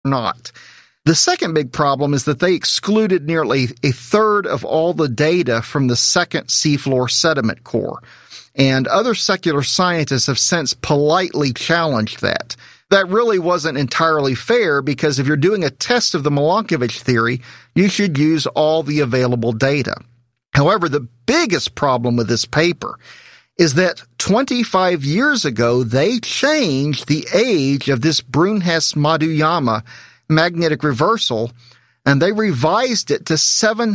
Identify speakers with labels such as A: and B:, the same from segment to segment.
A: not. The second big problem is that they excluded nearly a third of all the data from the second seafloor sediment core, and other secular scientists have since politely challenged that. That really wasn't entirely fair, because if you're doing a test of the Milankovitch theory, you should use all the available data. However, the biggest problem with this paper is that 25 years ago, they changed the age of this Brunhes-Maduyama magnetic reversal, and they revised it to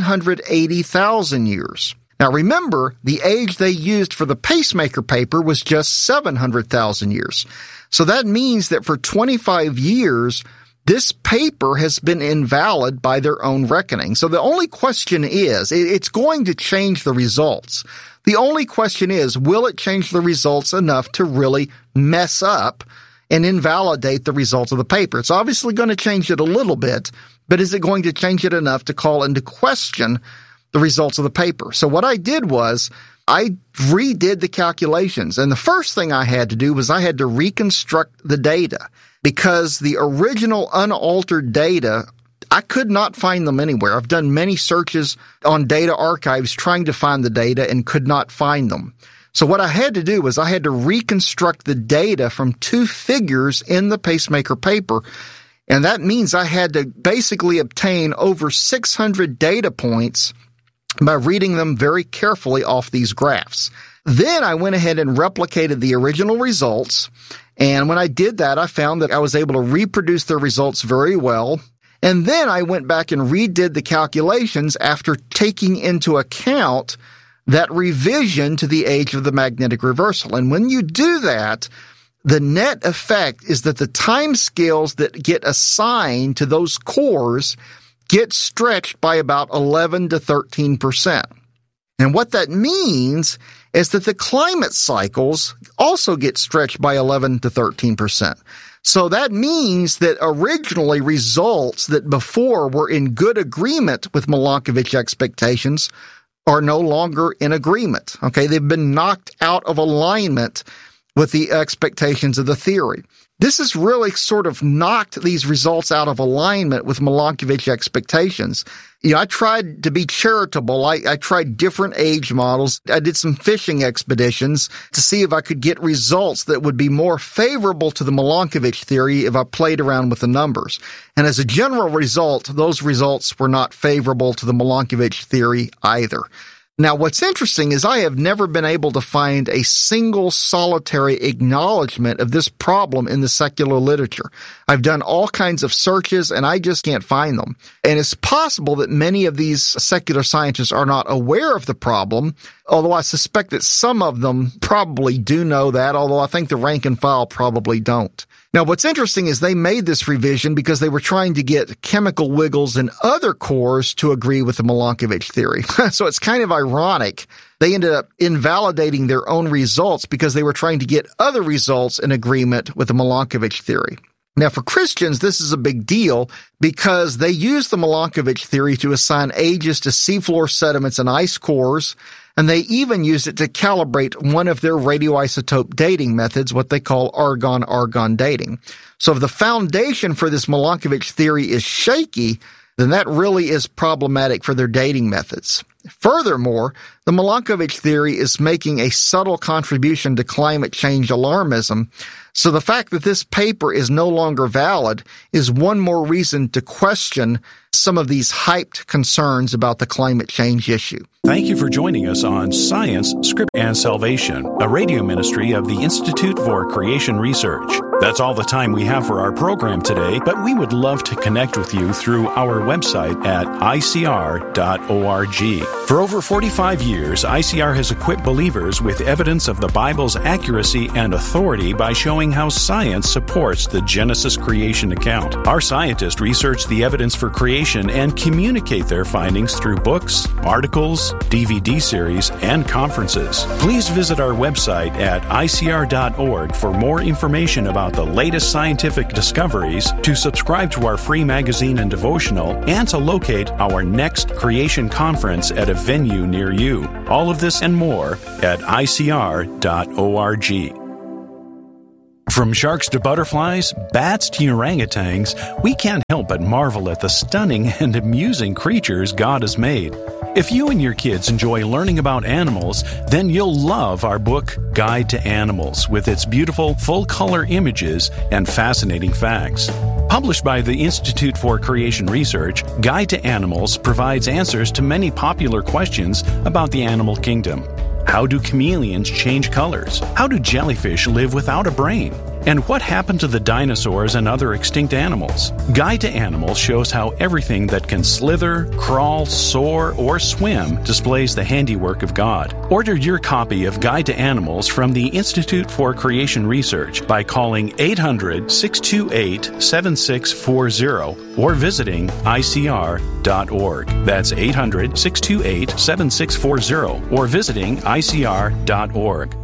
A: 780,000 years. Now remember, the age they used for the pacemaker paper was just 700,000 years. So that means that for 25 years, this paper has been invalid by their own reckoning. So the only question is, it's going to change the results. The only question is, will it change the results enough to really mess up and invalidate the results of the paper? It's obviously going to change it a little bit, but is it going to change it enough to call into question the results of the paper? So what I did was I redid the calculations, and the first thing I had to do was I had to reconstruct the data, because the original unaltered data, I could not find them anywhere. I've done many searches on data archives trying to find the data and could not find them. So what I had to do was I had to reconstruct the data from two figures in the pacemaker paper, and that means I had to basically obtain over 600 data points by reading them very carefully off these graphs. Then I went ahead and replicated the original results, and when I did that, I found that I was able to reproduce the results very well. And then I went back and redid the calculations after taking into account that revision to the age of the magnetic reversal. And when you do that, the net effect is that the time scales that get assigned to those cores get stretched by about 11 to 13%. And what that means is that the climate cycles also get stretched by 11 to 13%. So that means that originally results that before were in good agreement with Milankovitch expectations are no longer in agreement. Okay, they've been knocked out of alignment with the expectations of the theory. This has really sort of knocked these results out of alignment with Milankovitch expectations. I tried to be charitable. I tried different age models. I did some fishing expeditions to see if I could get results that would be more favorable to the Milankovitch theory if I played around with the numbers. And as a general result, those results were not favorable to the Milankovitch theory either. Now, what's interesting is I have never been able to find a single solitary acknowledgement of this problem in the secular literature. I've done all kinds of searches, and I just can't find them. And it's possible that many of these secular scientists are not aware of the problem, although I suspect that some of them probably do know that, although I think the rank and file probably don't. Now, what's interesting is they made this revision because they were trying to get chemical wiggles in other cores to agree with the Milankovitch theory. So it's kind of ironic. They ended up invalidating their own results because they were trying to get other results in agreement with the Milankovitch theory. Now, for Christians, this is a big deal because they use the Milankovitch theory to assign ages to seafloor sediments and ice cores, and they even use it to calibrate one of their radioisotope dating methods, what they call argon-argon dating. So if the foundation for this Milankovitch theory is shaky, then that really is problematic for their dating methods. Furthermore, the Milankovitch theory is making a subtle contribution to climate change alarmism, so the fact that this paper is no longer valid is one more reason to question some of these hyped concerns about the climate change issue.
B: Thank you for joining us on Science, Script, and Salvation, a radio ministry of the Institute for Creation Research. That's all the time we have for our program today, but we would love to connect with you through our website at icr.org. For over 45 years, ICR has equipped believers with evidence of the Bible's accuracy and authority by showing how science supports the Genesis creation account. Our scientists research the evidence for creation and communicate their findings through books, articles, DVD series, and conferences. Please visit our website at icr.org for more information about the latest scientific discoveries, to subscribe to our free magazine and devotional, and to locate our next creation conference at a venue near you. All of this and more at icr.org. From sharks to butterflies, bats to orangutans, we can't help but marvel at the stunning and amusing creatures God has made. If you and your kids enjoy learning about animals, then you'll love our book, Guide to Animals, with its beautiful, full-color images and fascinating facts. Published by the Institute for Creation Research, Guide to Animals provides answers to many popular questions about the animal kingdom. How do chameleons change colors? How do jellyfish live without a brain? And what happened to the dinosaurs and other extinct animals? Guide to Animals shows how everything that can slither, crawl, soar, or swim displays the handiwork of God. Order your copy of Guide to Animals from the Institute for Creation Research by calling 800-628-7640 or visiting ICR.org. That's 800-628-7640 or visiting ICR.org.